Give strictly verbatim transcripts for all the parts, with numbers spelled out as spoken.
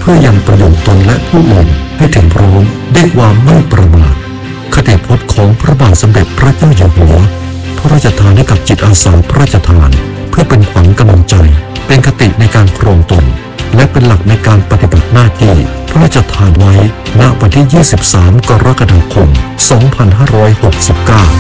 พื่อยังประโยชน์ตนและผู้อื่นให้ถึงพร้อมด้วยความไม่ประมาทคติพจน์ของพระบาทสมเด็จพระเจ้าอยู่หัวพระราชทานให้กับจิตอาสาพระราชทานเพื่อเป็นขวัญกำลังใจเป็นคติในการครองตนและเป็นหลักในการปฏิบัติหน้าที่พระราชทานไว้ณวันที่ยี่สิบสามกรกฎาคมสองพันห้าร้อยหกสิบเก้า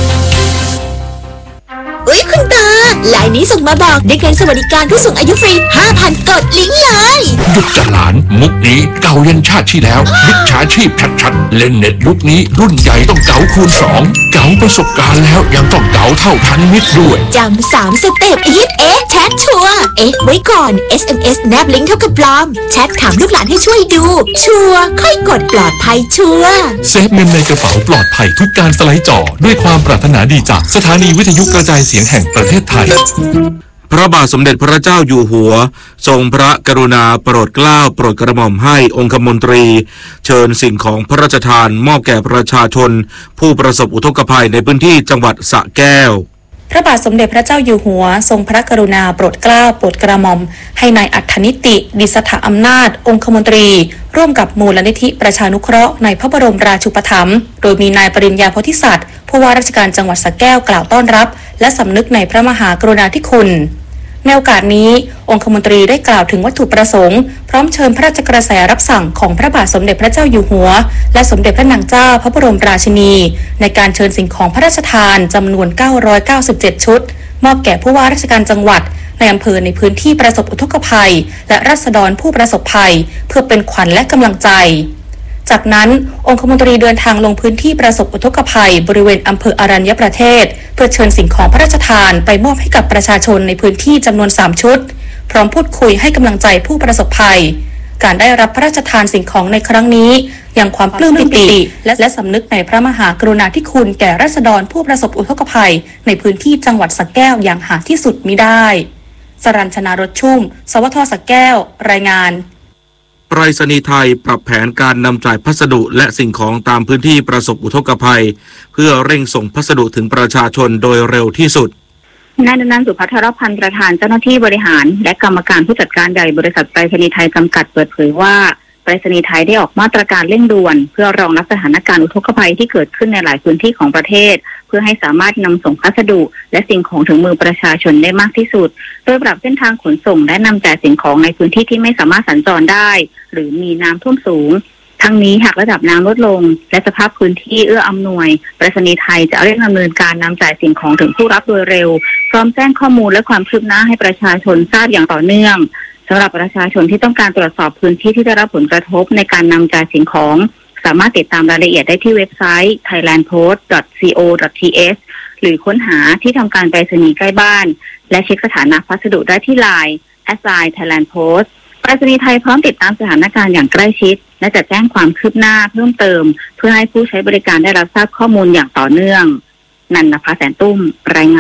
อุ๊ยคุณตาไลน์นี้ส่งมาบอกได้เงินสวัสดิการผู้สูงอายุฟรี ห้าพัน กดลิงก์เลยหยุดจัดหลานมุกนี้เก่ายันชาติที่แล้วมิจฉาชีพชัดๆเล่นเน็ตยุคนี้รุ่นใหญ่ต้องเก๋าคูณสองเก๋าประสบการณ์แล้วยังต้องเก๋าเท่าทันมิตรด้วยจำสามสเต็ปอีทเอ๊ะแชทชัวร์เอ๊ะไว้ก่อน เอส เอ็ม เอส แนบลิงก์เท่ากับปลอมแชทถามลูกหลานให้ช่วยดูชัวร์ค่อยกดปลอดภัยชัวร์เซฟเงินในกระเป๋าปลอดภัยทุกการสไลด์จอด้วยความปรารถนาดีจากสถานีวิทยุกระจายเสียงแห่งประเทศไทยพระบาทสมเด็จพระเจ้าอยู่หัวทรงพระกรุณาโปรดเกล้าโปรดกระหม่อมให้องคมนตรีเชิญสิ่งของพระราชทานมอบแก่ประชาชนผู้ประสบอุทกภัยในพื้นที่จังหวัดสระแก้วพระบาทสมเด็จพระเจ้าอยู่หัวทรงพระกรุณาโปรดเกล้าโปรดกระหม่อมให้นายอัธนิติดิษฐอำนาจองคมนตรีร่วมกับมูลนิธิประชานุเคราะห์ในพระบรมราชูปถัมภ์โดยมีนายปริญญาโพธิสัตว์ผู้ว่าราชการจังหวัดสระแก้วกล่าวต้อนรับและสำนึกในพระมหากรุณาธิคุณในโอกาสนี้องคมนตรีได้กล่าวถึงวัตถุประสงค์พร้อมเชิญพระราชกระแสรับสั่งของพระบาทสมเด็จพระเจ้าอยู่หัวและสมเด็จพระนางเจ้าพระบรมราชินีในการเชิญสิ่งของพระราชทานจำนวนเก้าร้อยเก้าสิบเจ็ดชุดมอบแก่ผู้ว่าราชการจังหวัดในอำเภอในพื้นที่ประสบอุทกภัยและราษฎรผู้ประสบภัยเพื่อเป็นขวัญและกำลังใจจากนั้นองคมนตรีเดินทางลงพื้นที่ประสบอุทกภัยบริเวณอำเภออรัญญประเทศเพื่อเชิญสิ่งของพระราชทานไปมอบให้กับประชาชนในพื้นที่จำนวนสามชุดพร้อมพูดคุยให้กำลังใจผู้ประสบภัยการได้รับพระราชทานสิ่งของในครั้งนี้ยังความปลื้มปิติและและสำนึกในพระมหากรุณาธิคุณแก่ราษฎรผู้ประสบอุทกภัยในพื้นที่จังหวัดสระแก้วอย่างหาที่สุดมิได้สรัญชนารถชุ่มสวทสระแก้วรายงานไปรษณีย์ไทยปรับแผนการนำจ่ายพัสดุและสิ่งของตามพื้นที่ประสบอุทกภัยเพื่อเร่งส่งพัสดุถึงประชาชนโดยเร็วที่สุดนายดนันท์ สุภัทรพันธ์ประธานเจ้าหน้าที่บริหารและกรรมการผู้จัดการใหญ่บริษัทไปรษณีย์ไทยจำกัดเปิดเผยว่าไปรษณีย์ไทยได้ออกมาตรการเร่งด่วนเพื่อรองรับสถานการณ์อุทกภัยที่เกิดขึ้นในหลายพื้นที่ของประเทศเพื่อให้สามารถนำส่งพัสดุและสิ่งของถึงมือประชาชนได้มากที่สุดโดยปรับเส้นทางขนส่งและนำจ่ายสิ่งของในพื้นที่ที่ไม่สามารถสัญจรได้หรือมีน้ำท่วมสูงทั้งนี้หากระดับน้ำลดลงและสภาพพื้นที่เอื้ออำนวยไปรษณีย์ไทยจะเร่งดำเนินการนำจ่ายสิ่งของถึงผู้รับโดยเร็วพร้อมแจ้งข้อมูลและความคืบหน้าให้ประชาชนทราบอย่างต่อเนื่องสำหรับประชาชนที่ต้องการตรวจสอบพื้นที่ที่ได้รับผลกระทบในการนำจ่ายสิ่งของสามารถติดตามรายละเอียดได้ที่เว็บไซต์ ไทยแลนด์โพสต์ ดอท ซี โอ ดอท ที เอส หรือค้นหาที่ทำการไปรษณีย์ใกล้บ้านและเช็คสถานะพัสดุได้ที่ ไลน์ แอท ไซน์ ไทยแลนด์โพสต์ ไปรษณีย์ไทยพร้อมติดตามสถานการณ์อย่างใกล้ชิดและจะแจ้งความคืบหน้าเพิ่มเติมเพื่อให้ผู้ใช้บริการได้รับทราบข้อมูลอย่างต่อเนื่องนันนภาแสนตุ้มรายงาน